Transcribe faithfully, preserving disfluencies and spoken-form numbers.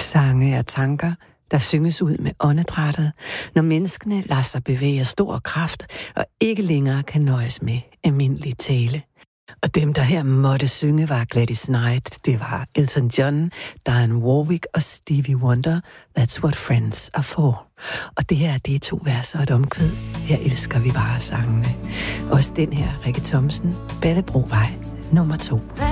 Sange er tanker, der synges ud med åndedrættet, når menneskene lader sig bevæge af stor kraft og ikke længere kan nøjes med almindelig tale. Og dem, der her måtte synge, var Gladys Knight, det var Elton John, Dionne Warwick og Stevie Wonder. That's what friends are for. Og det her, det er to verser og et omkvæd. Her elsker vi bare sangene. Også den her, Rikke Thomsen, Ballebrovej, nummer to.